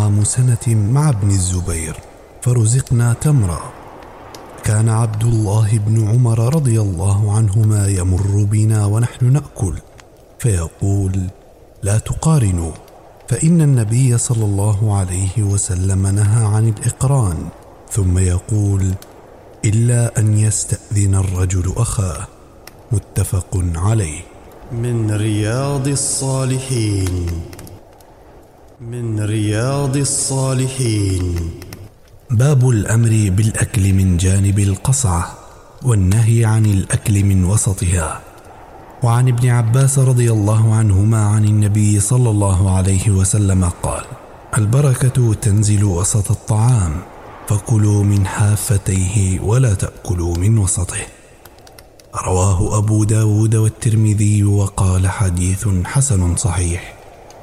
طعام سنة مع ابن الزبير فرزقنا تمرا. كان عبد الله بن عمر رضي الله عنهما يمر بنا ونحن نأكل فيقول: لا تقارنوا، فإن النبي صلى الله عليه وسلم نهى عن الإقران، ثم يقول: إلا أن يستأذن الرجل أخاه. متفق عليه. من رياض الصالحين. من رياض الصالحين. باب الأمر بالأكل من جانب القصعة والنهي عن الأكل من وسطها. وعن ابن عباس رضي الله عنهما عن النبي صلى الله عليه وسلم قال: البركة تنزل وسط الطعام، فكلوا من حافتيه ولا تأكلوا من وسطه. رواه أبو داود والترمذي وقال: حديث حسن صحيح.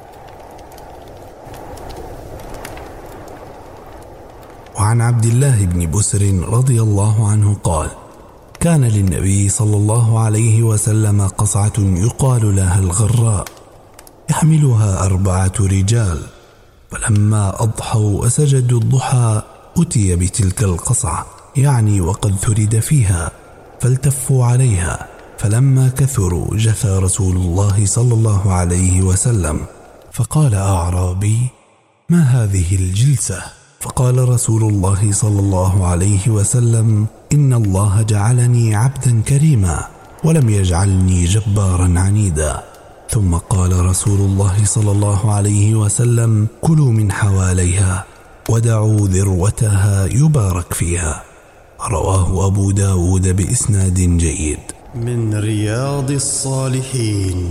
وعن عبد الله بن بسر رضي الله عنه قال: كان للنبي صلى الله عليه وسلم قصعة يقال لها الغراء، يحملها 4 رجال، فلما أضحوا وسجدوا الضحى أتي بتلك القصعة، يعني وقد ثرد فيها، فالتفوا عليها، فلما كثروا جثى رسول الله صلى الله عليه وسلم، فقال أعرابي: ما هذه الجلسة؟ فقال رسول الله صلى الله عليه وسلم: إن الله جعلني عبدا كريما ولم يجعلني جبارا عنيدا. ثم قال رسول الله صلى الله عليه وسلم: كلوا من حواليها ودعوا ذروتها يبارك فيها. رواه أبو داود بإسناد جيد. من رياض الصالحين.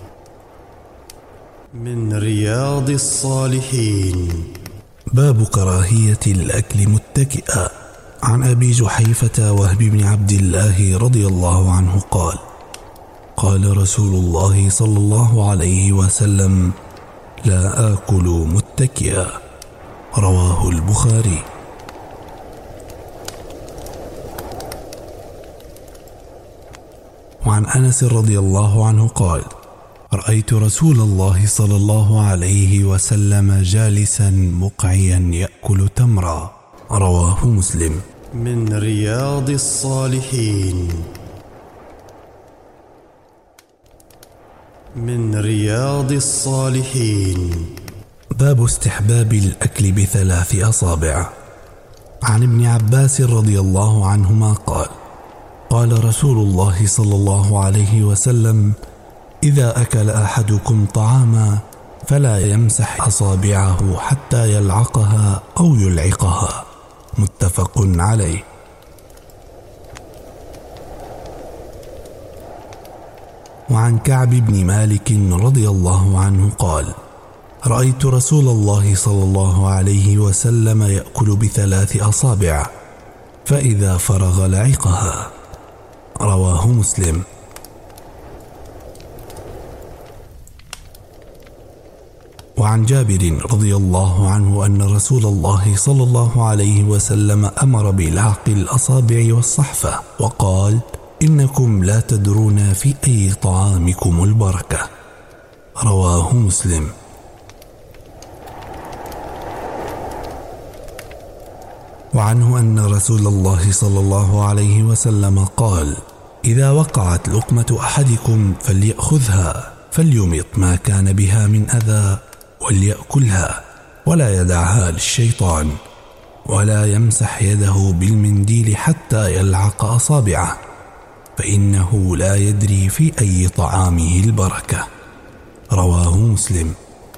من رياض الصالحين. باب كراهية الأكل متكئا. عن أبي جحيفة وهب بن عبد الله رضي الله عنه قال: قال رسول الله صلى الله عليه وسلم: لا آكل متكئا. رواه البخاري. وعن أنس رضي الله عنه قال: رأيت رسول الله صلى الله عليه وسلم جالسا مقعيا يأكل تمرا. رواه مسلم. من رياض الصالحين. من رياض الصالحين. باب استحباب الأكل ب3 أصابع. عن ابن عباس رضي الله عنهما قال: قال رسول الله صلى الله عليه وسلم: إذا أكل أحدكم طعاما فلا يمسح أصابعه حتى يلعقها أو يلعقها. متفق عليه. وعن كعب بن مالك رضي الله عنه قال: رأيت رسول الله صلى الله عليه وسلم يأكل ب3 أصابع، فإذا فرغ لعقها. رواه مسلم. وعن جابر رضي الله عنه أن رسول الله صلى الله عليه وسلم أمر بلعق الأصابع والصحفة، وقال: إنكم لا تدرون في أي طعامكم البركة. رواه مسلم. وعنه أن رسول الله صلى الله عليه وسلم قال: إذا وقعت لقمة أحدكم فليأخذها، فليمط ما كان بها من أذى، وليأكلها ولا يدعها للشيطان، ولا يمسح يده بالمنديل حتى يلعق أصابعه، فإنه لا يدري في أي طعامه البركة. رواه مسلم.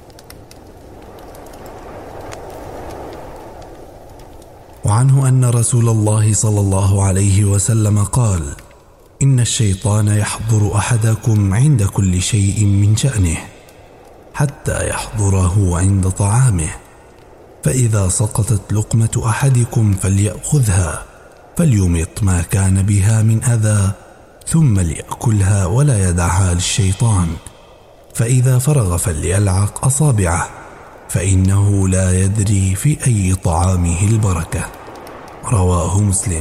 وعنه أن رسول الله صلى الله عليه وسلم قال: إن الشيطان يحضر أحدكم عند كل شيء من شأنه حتى يحضره عند طعامه، فإذا سقطت لقمة أحدكم فليأخذها، فليمط ما كان بها من أذى، ثم ليأكلها ولا يدعها للشيطان، فإذا فرغ فليلعق أصابعه، فإنه لا يدري في أي طعامه البركة. رواه مسلم.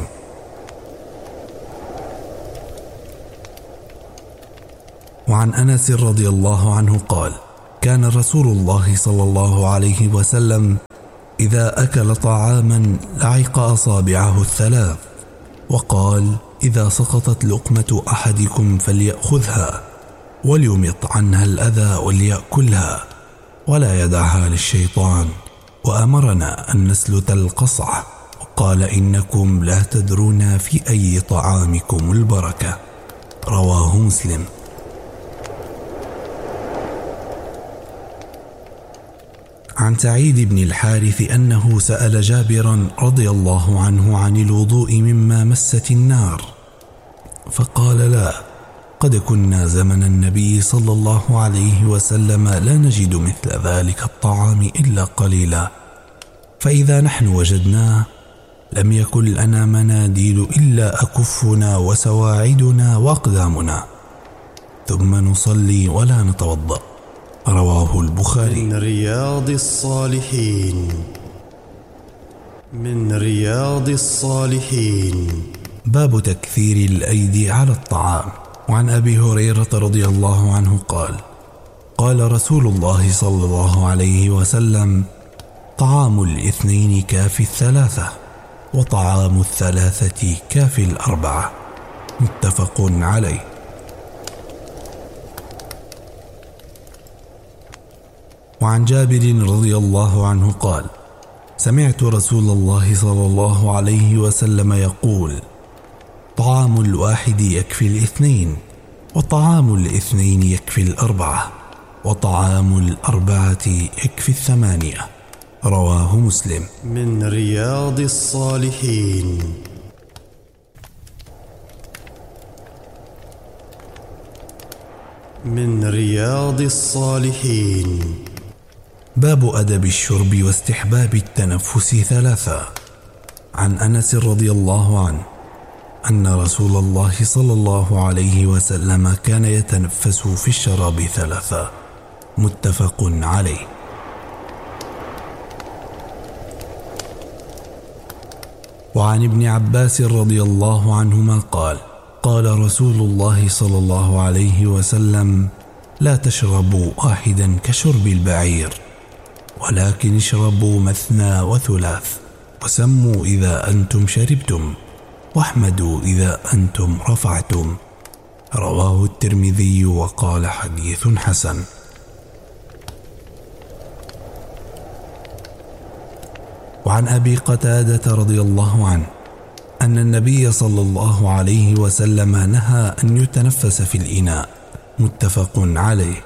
وعن أنس رضي الله عنه قال: كان رسول الله صلى الله عليه وسلم إذا أكل طعاما لعق أصابعه الثلاث، وقال: إذا سقطت لقمة أحدكم فليأخذها وليمط عنها الأذى وليأكلها ولا يدعها للشيطان. وأمرنا أن نسلت القصعة، وقال: إنكم لا تدرون في أي طعامكم البركة. رواه مسلم. عن سعيد بن الحارث أنه سأل جابرا رضي الله عنه عن الوضوء مما مست النار، فقال: لا، قد كنا زمن النبي صلى الله عليه وسلم لا نجد مثل ذلك الطعام إلا قليلا، فإذا نحن وجدناه لم يكن لنا مناديل إلا أكفنا وسواعدنا وأقدامنا، ثم نصلي ولا نتوضأ. رواه البخاري. من رياض الصالحين، من رياض الصالحين. باب تكثير الأيدي على الطعام. وعن أبي هريرة رضي الله عنه قال: قال رسول الله صلى الله عليه وسلم: طعام الاثنين كافي الثلاثة، وطعام الثلاثة كافي الأربعة. متفق عليه. وعن جابر رضي الله عنه قال: سمعت رسول الله صلى الله عليه وسلم يقول: طعام الواحد يكفي الاثنين، وطعام الاثنين يكفي الأربعة، وطعام الأربعة يكفي الثمانية. رواه مسلم. من رياض الصالحين. من رياض الصالحين. باب أدب الشرب واستحباب التنفس ثلاثة. عن أنس رضي الله عنه أن رسول الله صلى الله عليه وسلم كان يتنفس في الشراب ثلاثة. متفق عليه. وعن ابن عباس رضي الله عنهما قال: قال رسول الله صلى الله عليه وسلم: لا تشربوا واحدا كشرب البعير، ولكن اشربوا مثنى وثلاث، وسموا إذا أنتم شربتم، واحمدوا إذا أنتم رفعتم. رواه الترمذي وقال: حديث حسن. وعن أبي قتادة رضي الله عنه أن النبي صلى الله عليه وسلم نهى أن يتنفس في الإناء. متفق عليه.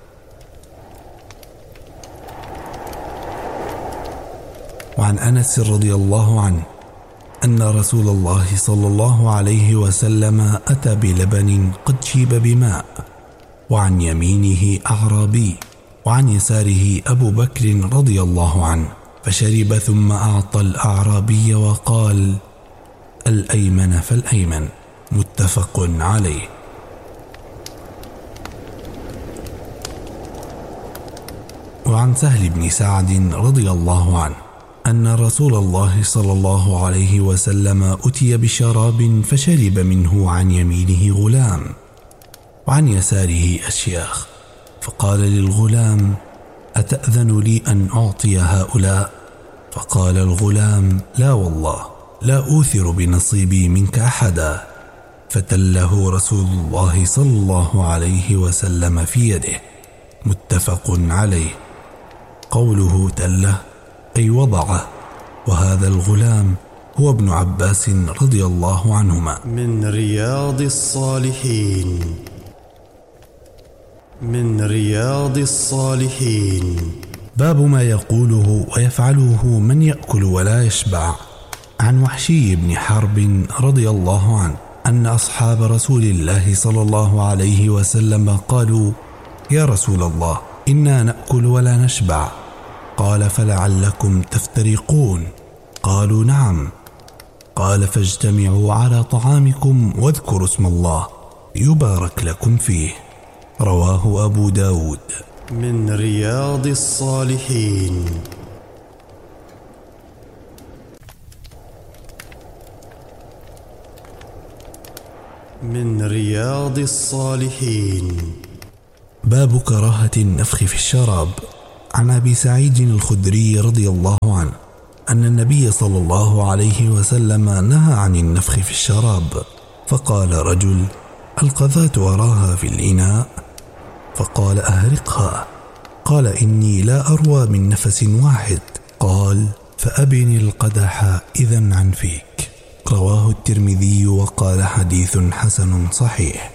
وعن أنس رضي الله عنه أن رسول الله صلى الله عليه وسلم أتى بلبن قد شيب بماء، وعن يمينه أعرابي، وعن يساره أبو بكر رضي الله عنه، فشرب ثم أعطى الأعرابي وقال: الأيمن فالأيمن. متفق عليه. وعن سهل بن سعد رضي الله عنه أن رسول الله صلى الله عليه وسلم أتي بشراب فشرب منه عن يمينه غلام، وعن يساره أشياخ، فقال للغلام: أتأذن لي أن أعطي هؤلاء؟ فقال الغلام: لا والله، لا أوثر بنصيبي منك أحدا. فتله رسول الله صلى الله عليه وسلم في يده. متفق عليه. قوله تله أي وضعه، وهذا الغلام هو ابن عباس رضي الله عنهما. من رياض الصالحين. من رياض الصالحين. باب ما يقوله ويفعله من يأكل ولا يشبع. عن وحشي بن حرب رضي الله عنه أن أصحاب رسول الله صلى الله عليه وسلم قالوا: يا رسول الله، إنا نأكل ولا نشبع. قال: فلعلكم تفترقون. قالوا: نعم. قال: فاجتمعوا على طعامكم واذكروا اسم الله يبارك لكم فيه. رواه أبو داود. من رياض الصالحين. من رياض الصالحين. باب كراهة النفخ في الشراب. عن أبي سعيد الخدري رضي الله عنه أن النبي صلى الله عليه وسلم نهى عن النفخ في الشراب، فقال رجل: القذاة أراها في الإناء؟ فقال: أهرقها. قال: إني لا أروى من نفس واحد. قال: فأبن القدح إذن عن فيك. رواه الترمذي وقال: حديث حسن صحيح.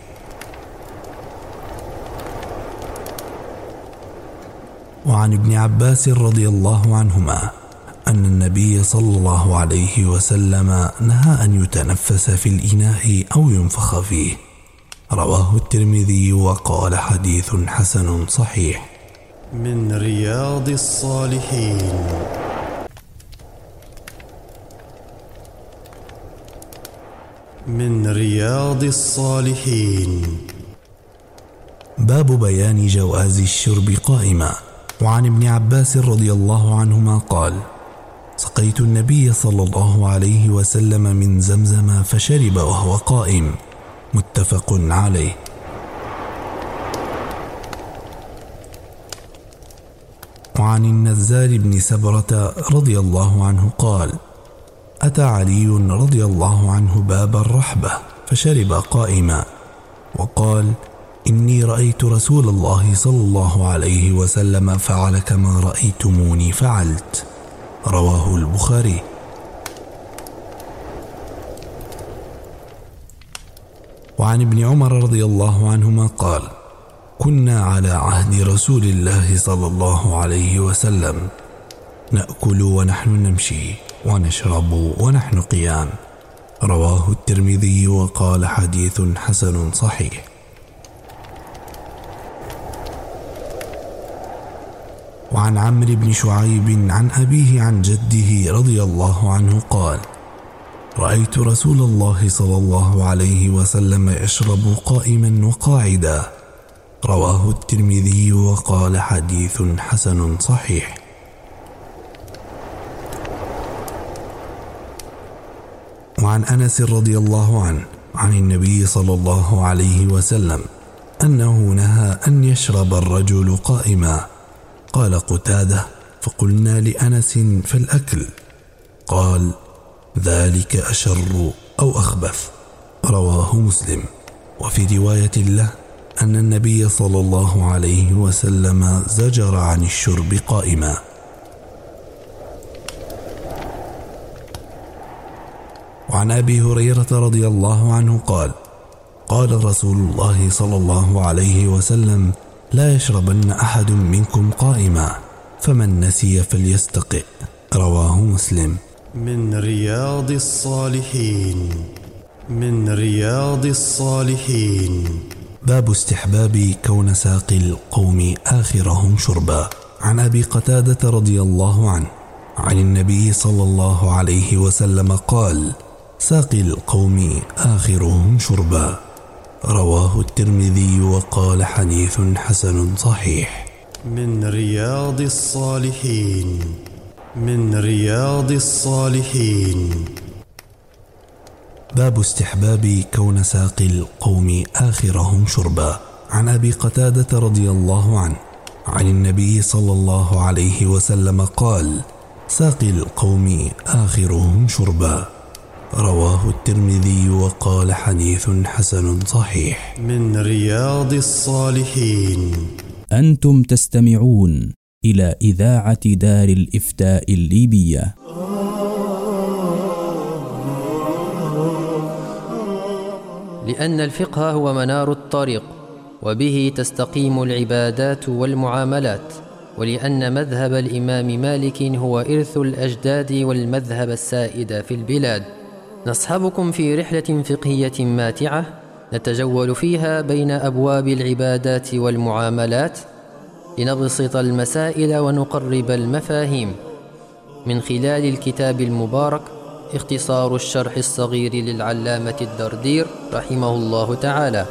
وعن ابن عباس رضي الله عنهما أن النبي صلى الله عليه وسلم نهى أن يتنفس في الإناء أو ينفخ فيه. رواه الترمذي وقال: حديث حسن صحيح. من رياض الصالحين. من رياض الصالحين. باب بيان جواز الشرب قائما. وعن ابن عباس رضي الله عنهما قال: سقيت النبي صلى الله عليه وسلم من زمزم فشرب وهو قائم. متفق عليه. وعن النزار بن سبرة رضي الله عنه قال: أتى علي رضي الله عنه باب الرحبة فشرب قائما، وقال: إني رأيت رسول الله صلى الله عليه وسلم فعل كما رأيتموني فعلت. رواه البخاري. وعن ابن عمر رضي الله عنهما قال: كنا على عهد رسول الله صلى الله عليه وسلم نأكل ونحن نمشي ونشرب ونحن قيام. رواه الترمذي وقال: حديث حسن صحيح. وعن عمرو بن شعيب عن أبيه عن جده رضي الله عنه قال: رأيت رسول الله صلى الله عليه وسلم يشرب قائما وقاعدا. رواه الترمذي وقال: حديث حسن صحيح. وعن أنس رضي الله عنه عن النبي صلى الله عليه وسلم أنه نهى أن يشرب الرجل قائما. قال قتادة: فقلنا لأنس: فالأكل؟ قال: ذلك أشر أو أخبث. رواه مسلم. وفي رواية له أن النبي صلى الله عليه وسلم زجر عن الشرب قائما. وعن أبي هريرة رضي الله عنه قال: قال رسول الله صلى الله عليه وسلم: لا يشربن أحد منكم قائما، فمن نسي فليستقئ. رواه مسلم. من رياض الصالحين. من رياض الصالحين. باب استحباب كون ساقي القوم آخرهم شربا. عن أبي قتادة رضي الله عنه عن النبي صلى الله عليه وسلم قال: ساقي القوم آخرهم شربا. رواه الترمذي وقال: حديث حسن صحيح. من رياض الصالحين. من رياض الصالحين. باب استحباب كون ساقي القوم آخرهم شربا. عن أبي قتادة رضي الله عنه عن النبي صلى الله عليه وسلم قال: ساقي القوم آخرهم شربا. رواه الترمذي وقال: حديث حسن صحيح. من رياض الصالحين. أنتم تستمعون إلى إذاعة دار الإفتاء الليبية. لأن الفقه هو منار الطريق، وبه تستقيم العبادات والمعاملات، ولأن مذهب الإمام مالك هو إرث الأجداد والمذهب السائد في البلاد. نصحبكم في رحلة فقهية ماتعة نتجول فيها بين أبواب العبادات والمعاملات لنبسط المسائل ونقرب المفاهيم، من خلال الكتاب المبارك اختصار الشرح الصغير للعلامة الدردير رحمه الله تعالى.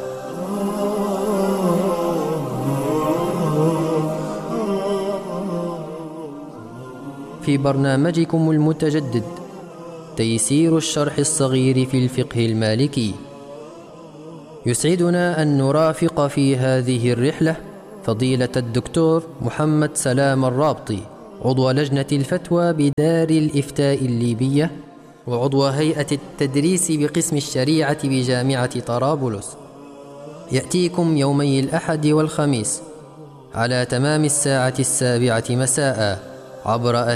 في برنامجكم المتجدد تيسير الشرح الصغير في الفقه المالكي، يسعدنا أن نرافق في هذه الرحلة فضيلة الدكتور محمد سلام الرابطي، عضو لجنة الفتوى بدار الإفتاء الليبية وعضو هيئة التدريس بقسم الشريعة بجامعة طرابلس. يأتيكم يومي الأحد والخميس على تمام الساعة 7 مساء عبر